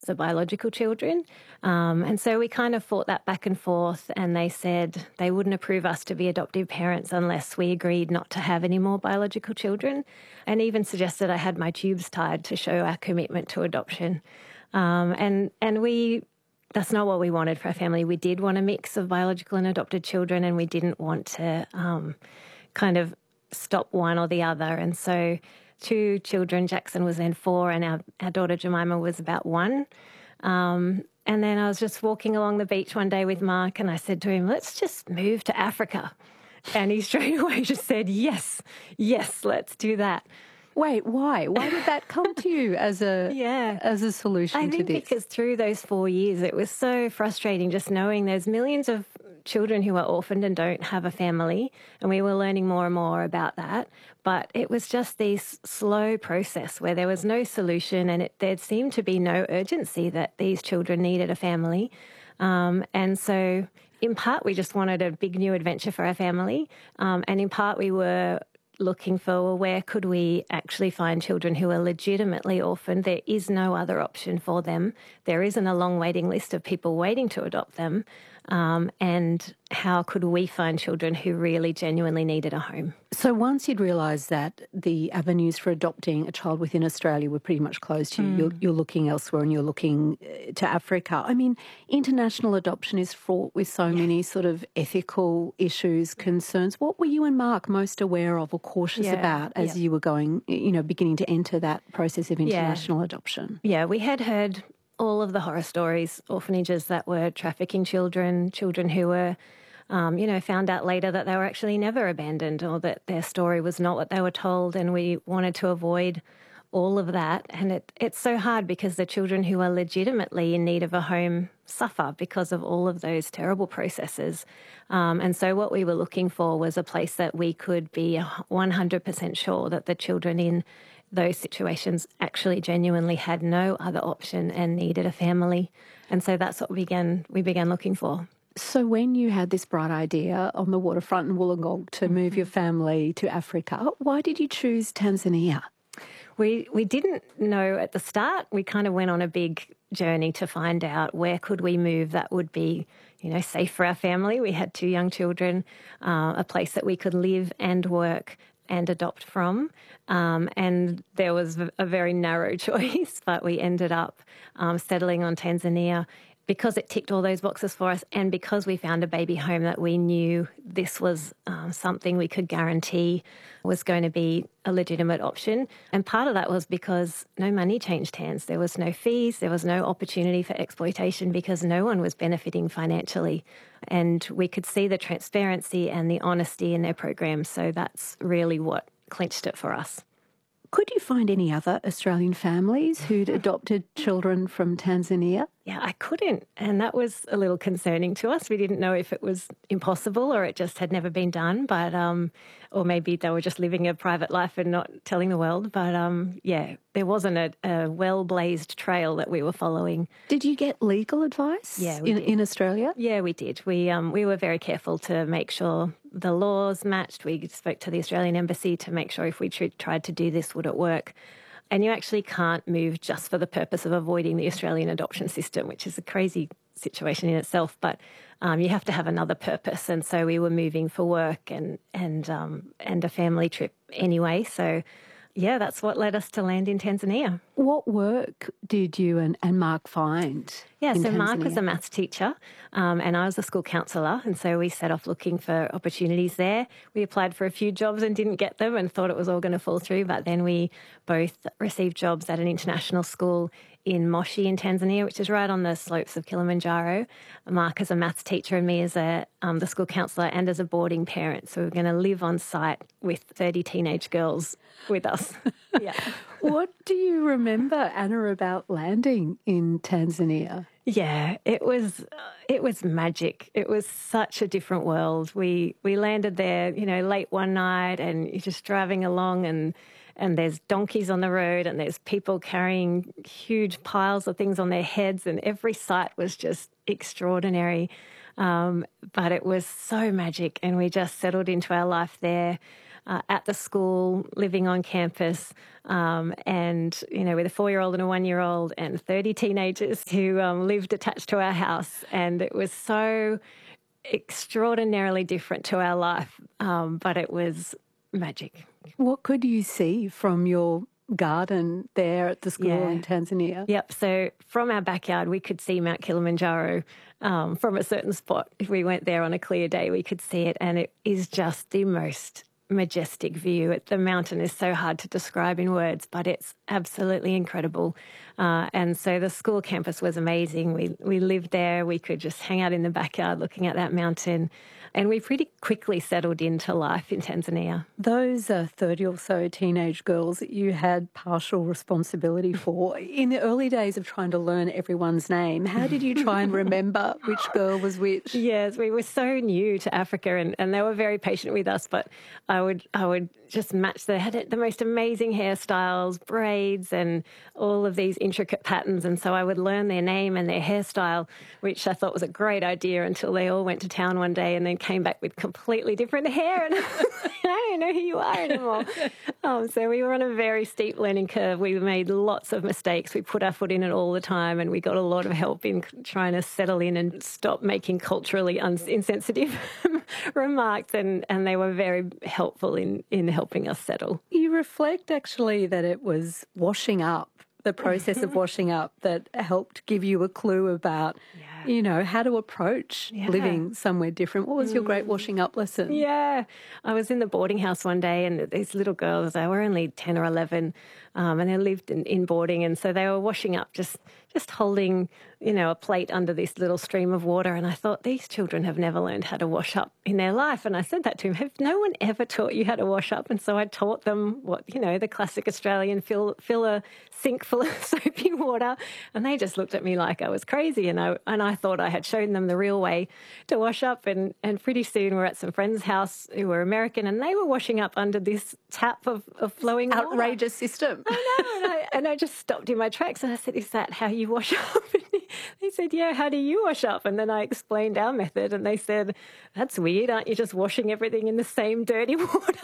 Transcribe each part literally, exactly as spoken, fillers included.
the biological children. Um, and so we kind of fought that back and forth, and they said they wouldn't approve us to be adoptive parents unless we agreed not to have any more biological children, and even suggested I had my tubes tied to show our commitment to adoption. Um, and, and we... That's not what we wanted for our family. We did want a mix of biological and adopted children, and we didn't want to um, kind of stop one or the other. And so two children, Jackson was then four, and our, our daughter Jemima was about one. Um, and then I was just walking along the beach one day with Mark, and I said to him, let's just move to Africa. And he straight away just said, yes, yes, let's do that. Wait, why? Why did that come to you as a yeah. as a solution I to think this? Because through those four years, it was so frustrating just knowing there's millions of children who are orphaned and don't have a family, and we were learning more and more about that. But it was just this slow process where there was no solution, and it, there seemed to be no urgency that these children needed a family. Um, and so in part, we just wanted a big new adventure for our family, um, and in part we were looking for, well, where could we actually find children who are legitimately orphaned? There is no other option for them. There isn't a long waiting list of people waiting to adopt them. Um, and how could we find children who really genuinely needed a home? So once you'd realised that the avenues for adopting a child within Australia were pretty much closed to you, mm. you're, you're looking elsewhere and you're looking to Africa. I mean, international adoption is fraught with so yeah. many sort of ethical issues, concerns. What were you and Mark most aware of or cautious yeah. about as yeah. you were going, you know, beginning to enter that process of international yeah. adoption? Yeah, we had heard all of the horror stories, orphanages that were trafficking children, children who were, um, you know, found out later that they were actually never abandoned or that their story was not what they were told, and we wanted to avoid all of that. And it, it's so hard because the children who are legitimately in need of a home suffer because of all of those terrible processes. Um, and so what we were looking for was a place that we could be one hundred percent sure that the children in those situations actually genuinely had no other option and needed a family. And so that's what we began, we began looking for. So when you had this bright idea on the waterfront in Wollongong to mm-hmm. move your family to Africa, why did you choose Tanzania? We we didn't know at the start. We kind of went on a big journey to find out where could we move that would be, you know, safe for our family. We had two young children, uh, a place that we could live and work and adopt from. Um, and there was a very narrow choice, but we ended up um, settling on Tanzania because it ticked all those boxes for us, and because we found a baby home that we knew this was um, something we could guarantee was going to be a legitimate option. And part of that was because no money changed hands. There was no fees, there was no opportunity for exploitation because no one was benefiting financially. And we could see the transparency and the honesty in their programs, so that's really what clinched it for us. Could you find any other Australian families who'd adopted children from Tanzania? Yeah, I couldn't. And that was a little concerning to us. We didn't know if it was impossible or it just had never been done, but um, or maybe they were just living a private life and not telling the world. But um, yeah, there wasn't a, a well-blazed trail that we were following. Did you get legal advice yeah, we in, did. in Australia? Yeah, we did. We um, we were very careful to make sure the laws matched. We spoke to the Australian Embassy to make sure if we tr- tried to do this, would it work? And you actually can't move just for the purpose of avoiding the Australian adoption system, which is a crazy situation in itself. But um, you have to have another purpose. And so we were moving for work and and um, and a family trip anyway. So, yeah, that's what led us to land in Tanzania. What work did you and, and Mark find? Yeah, so Tanzania? Mark was a maths teacher um, and I was a school counsellor, and so we set off looking for opportunities there. We applied for a few jobs and didn't get them and thought it was all going to fall through, but then we both received jobs at an international school in Moshi in Tanzania, which is right on the slopes of Kilimanjaro. Mark as a maths teacher and me as a um, the school counsellor and as a boarding parent. So we were going to live on site with thirty teenage girls with us. Yeah. What do you remember, Anna, about landing in Tanzania? Yeah, it was it was magic. It was such a different world. We we landed there, you know, late one night, and you're just driving along, and and there's donkeys on the road, and there's people carrying huge piles of things on their heads, and every sight was just extraordinary. Um, but it was so magic, and we just settled into our life there. uh, at the school, living on campus, um, and, you know, with a four-year-old and a one-year-old and thirty teenagers who um, lived attached to our house. And it was so extraordinarily different to our life, um, but it was magic. What could you see from your garden there at the school Yeah. in Tanzania? Yep. So from our backyard, we could see Mount Kilimanjaro um, from a certain spot. If we went there on a clear day, we could see it. And it is just the most majestic view. It, the mountain is so hard to describe in words, but it's absolutely incredible. Uh, and so the school campus was amazing. We, we lived there. We could just hang out in the backyard looking at that mountain. And we pretty quickly settled into life in Tanzania. Those uh, thirty or so teenage girls that you had partial responsibility for, in the early days of trying to learn everyone's name, how did you try and remember which girl was which? Yes, we were so new to Africa, and, and they were very patient with us, but I would I would just match. They had the most amazing hairstyles, braids, and all of these intricate patterns, and so I would learn their name and their hairstyle, which I thought was a great idea until they all went to town one day and then came back with completely different hair, and I don't know who you are anymore. Um, so we were on a very steep learning curve. We made lots of mistakes. We put our foot in it all the time, and we got a lot of help in trying to settle in and stop making culturally un- insensitive remarks, and, and they were very helpful in, in helping us settle. You reflect actually that it was washing up, the process of washing up, that helped give you a clue about, yeah. you know, how to approach yeah. living somewhere different. What was your great washing up lesson? Yeah, I was in the boarding house one day, and these little girls, they were only ten or eleven, um, and they lived in, in boarding, and so they were washing up, just just holding, you know, a plate under this little stream of water. And I thought, these children have never learned how to wash up in their life. And I said that to him, have no one ever taught you how to wash up? And so I taught them what, you know, the classic Australian fill, fill a sink full of soapy water. And they just looked at me like I was crazy. And I and I thought I had shown them the real way to wash up. And, and pretty soon we're at some friends' house who were American, and they were washing up under this tap of, of flowing water. Outrageous system. I know. And I, and I just stopped in my tracks and I said, is that how you wash up? And he, he said, yeah, how do you wash up? And then I explained our method, and they said, that's weird. Aren't you just washing everything in the same dirty water?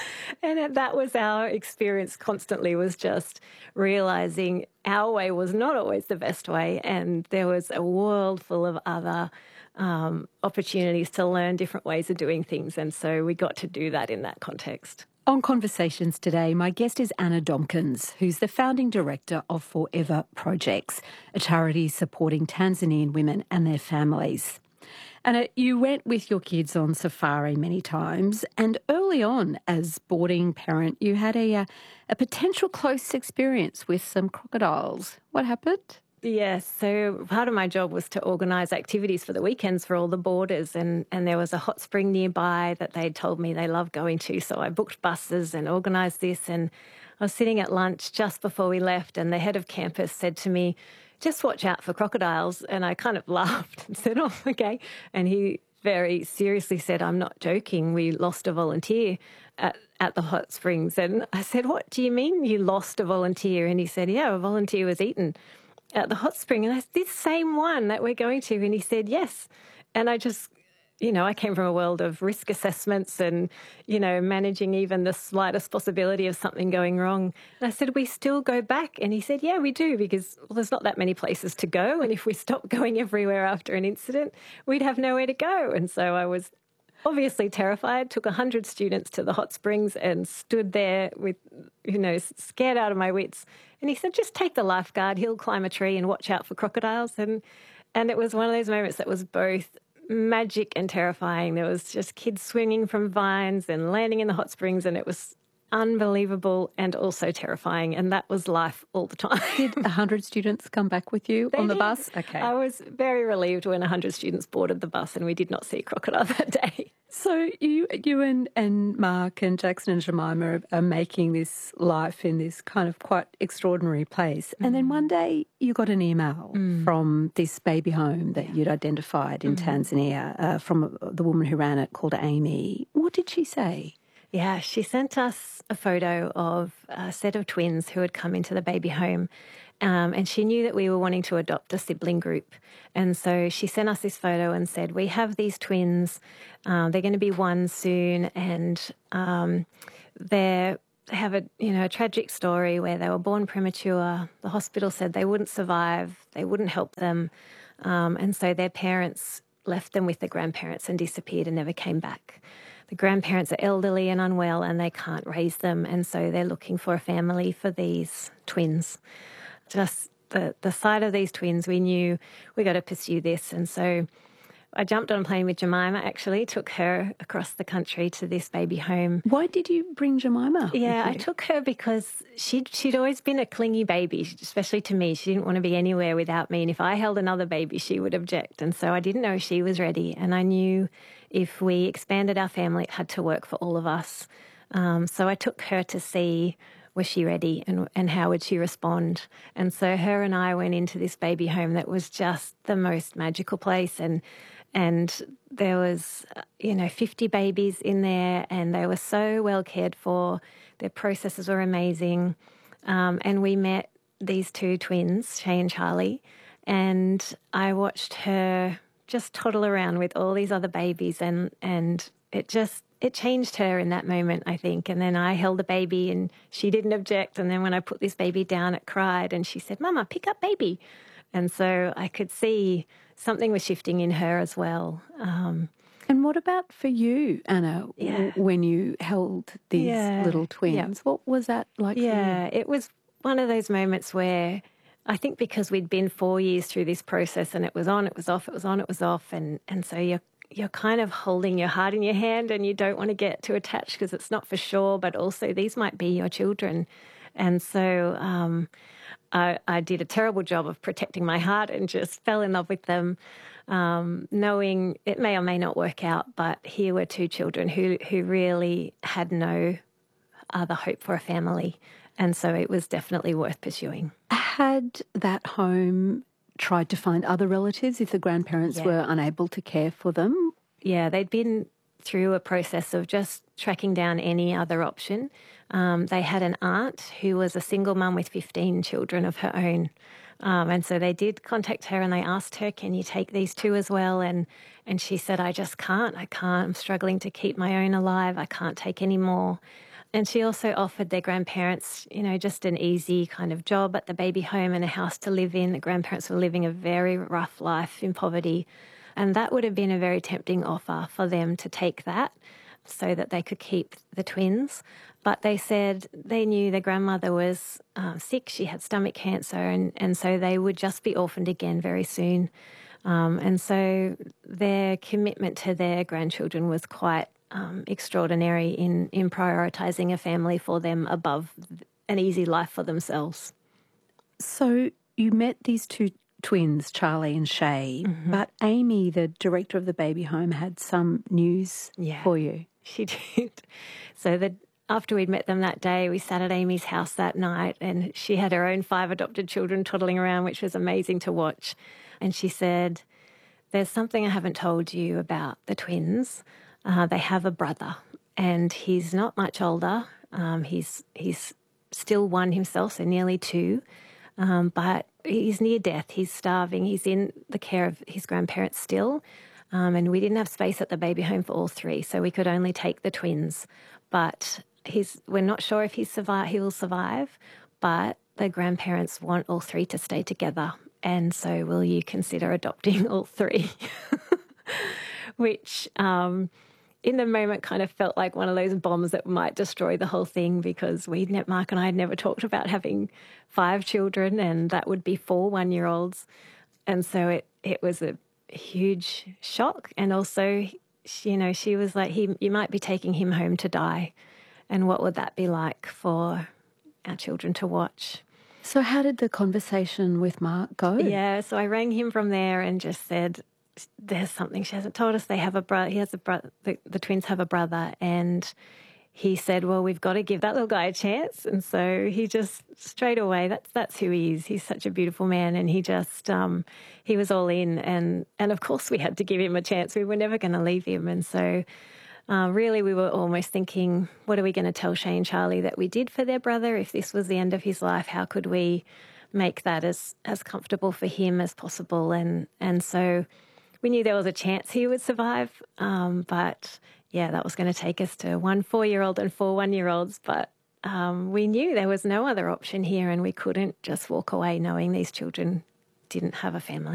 And that was our experience constantly, was just realizing our way was not always the best way. And there was a world full of other um, opportunities to learn different ways of doing things. And so we got to do that in that context. On Conversations today, my guest is Anna Domkins, who's the founding director of Forever Projects, a charity supporting Tanzanian women and their families. Anna, you went with your kids on safari many times, and early on as boarding parent, you had a, a potential close experience with some crocodiles. What happened? Yes, so part of my job was to organise activities for the weekends for all the boarders, and, and there was a hot spring nearby that they'd told me they loved going to, so I booked buses and organised this, and I was sitting at lunch just before we left, and the head of campus said to me, just watch out for crocodiles, and I kind of laughed and said, oh, okay, and he very seriously said, I'm not joking, we lost a volunteer at, at the hot springs, and I said, what do you mean you lost a volunteer? And he said, yeah, a volunteer was eaten at the hot spring. And I said, this same one that we're going to? And he said, yes. And I just, you know, I came from a world of risk assessments and, you know, managing even the slightest possibility of something going wrong. And I said, we still go back? And he said, yeah, we do, because well, there's not that many places to go. And if we stopped going everywhere after an incident, we'd have nowhere to go. And so I was obviously terrified, took one hundred students to the hot springs and stood there with, you know, scared out of my wits. And he said, just take the lifeguard, he'll climb a tree and watch out for crocodiles. And and it was one of those moments that was both magic and terrifying. There was just kids swinging from vines and landing in the hot springs, and it was unbelievable and also terrifying. And that was life all the time. Did one hundred students come back with you They on the did. bus? Okay. I was very relieved when one hundred students boarded the bus and we did not see a crocodile that day. So you you and, and Mark and Jackson and Jemima are, are making this life in this kind of quite extraordinary place. Mm. And then one day you got an email mm. from this baby home that yeah. you'd identified in mm. Tanzania uh, from the woman who ran it, called Amy. What did she say? Yeah, she sent us a photo of a set of twins who had come into the baby home, Um, and she knew that we were wanting to adopt a sibling group. And so she sent us this photo and said, we have these twins. Um, they're going to be one soon. And um, they're, they have a, you know, a tragic story where they were born premature. The hospital said they wouldn't survive. They wouldn't help them. Um, and so their parents left them with the grandparents and disappeared and never came back. The grandparents are elderly and unwell and they can't raise them. And so they're looking for a family for these twins. Just the, the sight of these twins, we knew we got to pursue this. And so I jumped on a plane with Jemima, actually, took her across the country to this baby home. Why did you bring Jemima? Yeah, I took her because she'd, she'd always been a clingy baby, especially to me. She didn't want to be anywhere without me. And if I held another baby, she would object. And so I didn't know she was ready. And I knew if we expanded our family, it had to work for all of us. Um, so I took her to see, was she ready and, and how would she respond? And so her and I went into this baby home that was just the most magical place. And and there was, you know, fifty babies in there and they were so well cared for. Their processes were amazing. Um, and we met these two twins, Shay and Charlie, and I watched her just toddle around with all these other babies and, and it just, it changed her in that moment, I think. And then I held the baby and she didn't object. And then when I put this baby down, it cried and she said, Mama, pick up baby. And so I could see something was shifting in her as well. Um, and what about for you, Anna, yeah. w- when you held these yeah. little twins? Yeah. What was that like yeah, for you? Yeah, it was one of those moments where I think because we'd been four years through this process and it was on, it was off, it was on, it was off. And, and so you're, you're kind of holding your heart in your hand and you don't want to get too attached because it's not for sure, but also these might be your children. And so um, I, I did a terrible job of protecting my heart and just fell in love with them, um, knowing it may or may not work out, but here were two children who, who really had no other hope for a family. And so it was definitely worth pursuing. Had that home tried to find other relatives if the grandparents Yeah. were unable to care for them? Yeah, they'd been through a process of just tracking down any other option. Um, they had an aunt who was a single mum with fifteen children of her own. Um, and so they did contact her and they asked her, can you take these two as well? And and she said, I just can't. I can't. I'm struggling to keep my own alive. I can't take any more. And she also offered their grandparents, you know, just an easy kind of job at the baby home and a house to live in. The grandparents were living a very rough life in poverty. And that would have been a very tempting offer for them to take that so that they could keep the twins. But they said they knew their grandmother was uh, sick. She had stomach cancer, and, and so they would just be orphaned again very soon. Um, and so their commitment to their grandchildren was quite um, extraordinary in, in prioritising a family for them above an easy life for themselves. So you met these two twins, Charlie and Shay, mm-hmm. but Amy, the director of the baby home, had some news yeah, for you. She did. So the, after we'd met them that day, we sat at Amy's house that night and she had her own five adopted children toddling around, which was amazing to watch. And she said, there's something I haven't told you about the twins. Uh, they have a brother and he's not much older. Um, he's he's still one himself, so nearly two. Um, but he's near death. He's starving. He's in the care of his grandparents still. Um, and we didn't have space at the baby home for all three, so we could only take the twins. But he's, we're not sure if he's survive, he will survive, but the grandparents want all three to stay together. And so will you consider adopting all three? Which um, in the moment kind of felt like one of those bombs that might destroy the whole thing because we, Mark and I had never talked about having five children and that would be four one-year-olds. And so it, it was a huge shock. And also, she, you know, she was like, he, you might be taking him home to die. And what would that be like for our children to watch? So how did the conversation with Mark go? Yeah, so I rang him from there and just said, there's something she hasn't told us. They have a brother. He has a brother. The, the twins have a brother. And he said, well, we've got to give that little guy a chance. And so he just straight away, that's that's who he is. He's such a beautiful man. And he just, um, he was all in. And, and of course we had to give him a chance. We were never going to leave him. And so uh, really we were almost thinking, what are we going to tell Shay and Charlie that we did for their brother? If this was the end of his life, how could we make that as, as comfortable for him as possible. And, and so we knew there was a chance he would survive, um, but yeah, that was going to take us to one four-year-old and four one-year-olds. But um, we knew there was no other option here, and we couldn't just walk away knowing these children didn't have a family.